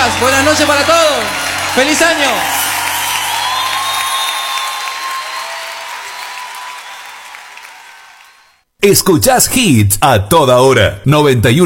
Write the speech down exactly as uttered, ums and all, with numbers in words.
gracias. Buenas noches para todos. ¡Feliz año! Escuchás hits a toda hora. noventa y uno